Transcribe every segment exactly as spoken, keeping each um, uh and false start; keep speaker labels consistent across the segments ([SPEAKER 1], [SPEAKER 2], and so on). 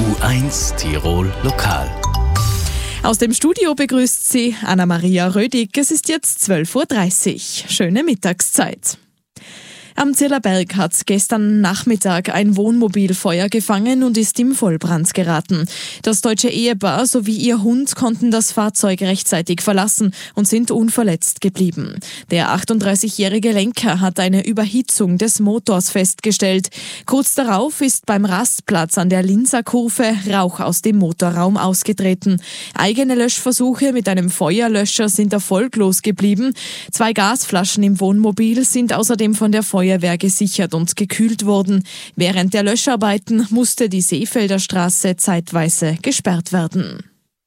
[SPEAKER 1] U eins Tirol Lokal.
[SPEAKER 2] Aus dem Studio begrüßt Sie Anna-Maria Rödig. Es ist jetzt zwölf Uhr dreißig. Schöne Mittagszeit. Am Zillerberg hat gestern Nachmittag ein Wohnmobil Feuer gefangen und ist im Vollbrand geraten. Das deutsche Ehepaar sowie ihr Hund konnten das Fahrzeug rechtzeitig verlassen und sind unverletzt geblieben. Der achtunddreißigjährige Lenker hat eine Überhitzung des Motors festgestellt. Kurz darauf ist beim Rastplatz an der Linzer Kurve Rauch aus dem Motorraum ausgetreten. Eigene Löschversuche mit einem Feuerlöscher sind erfolglos geblieben. Zwei Gasflaschen im Wohnmobil sind außerdem von der Feuerwehr gesichert und gekühlt worden. Während der Löscharbeiten musste die Seefelder Straße zeitweise gesperrt werden.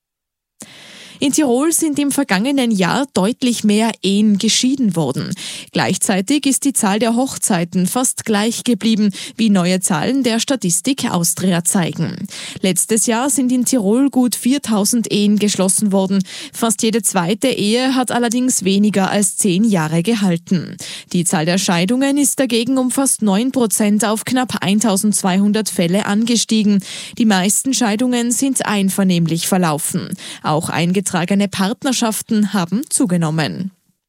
[SPEAKER 2] In Tirol sind im vergangenen Jahr deutlich mehr Ehen geschieden worden. Gleichzeitig ist die Zahl der Hochzeiten fast gleich geblieben, wie neue Zahlen der Statistik Austria zeigen. Letztes Jahr sind in Tirol gut viertausend Ehen geschlossen worden. Fast jede zweite Ehe hat allerdings weniger als zehn Jahre gehalten. Die Zahl der Scheidungen ist dagegen um fast neun Prozent auf knapp eintausendzweihundert Fälle angestiegen. Die meisten Scheidungen sind einvernehmlich verlaufen. Auch eingetragene Partnerschaften haben zugenommen.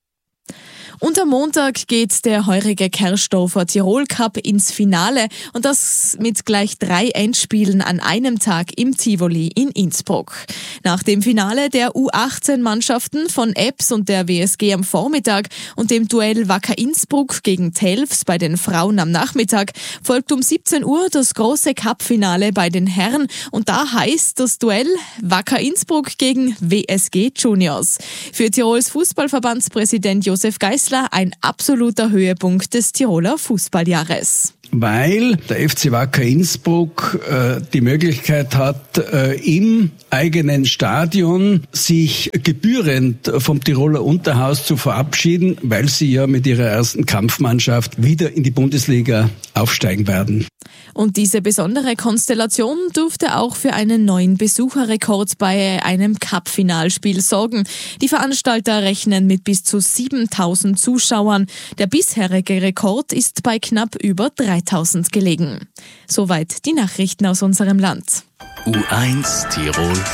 [SPEAKER 2] Und am Montag geht der heurige Kerstorfer Tirol Cup ins Finale und das mit gleich drei Endspielen an einem Tag im Tivoli in Innsbruck. Nach dem Finale der U achtzehn Mannschaften von Ebbs und der W S G am Vormittag und dem Duell Wacker Innsbruck gegen Telfs bei den Frauen am Nachmittag folgt um siebzehn Uhr das große Cup-Finale bei den Herren und da heißt das Duell Wacker Innsbruck gegen W S G Juniors. Für Tirols Fußballverbandspräsident Josef Geisler ein absoluter Höhepunkt des Tiroler Fußballjahres.
[SPEAKER 3] Weil der F C Wacker Innsbruck äh, die Möglichkeit hat, äh, im eigenen Stadion sich gebührend vom Tiroler Unterhaus zu verabschieden, weil sie ja mit ihrer ersten Kampfmannschaft wieder in die Bundesliga aufsteigen werden.
[SPEAKER 2] Und diese besondere Konstellation dürfte auch für einen neuen Besucherrekord bei einem Cup-Finalspiel sorgen. Die Veranstalter rechnen mit bis zu siebentausend Zuschauern. Der bisherige Rekord ist bei knapp über dreitausend gelegen. Soweit die Nachrichten aus unserem Land.
[SPEAKER 1] U eins Tirol